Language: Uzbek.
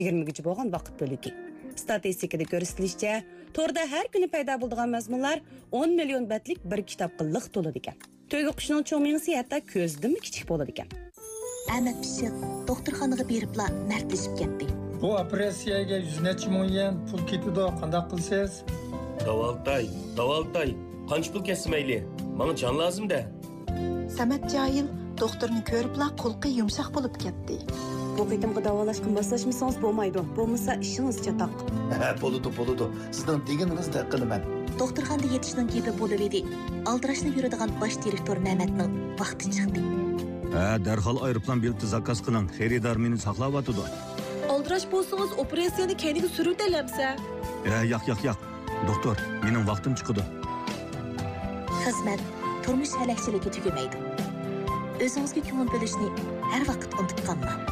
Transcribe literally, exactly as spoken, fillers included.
yigirmagacha bo'lgan vaqt bölügi. Statistikada ko'rsatilishicha, to'rda har kuni paydo bo'ladigan mazmunlar o'n million betlik bir kitobga liq to'ladi ekan. To'y o'qishning cho'ng mingsi hatto ko'zdan kichik bo'ladi ekan. Ahmad Pishiq doktorxonaga beribla mardlashib ketdi. Bu operatsiyaga yuz necha ming yen pul ketdi, qanday qilsiz? Davaltay, davaltay. Qancha pul kesmayli? Menga jon lazım-da. Samat Joyil doktorni ko'ribla qo'lqi yumshoq bo'lib ketdi. Bu qitimga davolashga moslashmasangiz bo'lmaydi. Bo'lmasa ishingiz chatoq. Ha, bo'ladi, bo'ladi. Sizdan deganingizni qilaman. Doktorxonada yetishning gepi bo'lib edi. Aldirashni yuradigan bosh direktor Mamatning vaqti chiqdi. Ha, darhol aeroplan bileti zakaz qiling. Xaridor meni saqlayotdi. Aldirash bo'lsangiz operatsiyani keyinga suruvdalamsa. Ha, yo'q, yo'q, yo'q. Doktor, mening vaqtim chiqdi. Xizmat turmush halakchiligi tugamaydi. O'zingizga ko'ngil bo'lishni har vaqt unutib qolmang.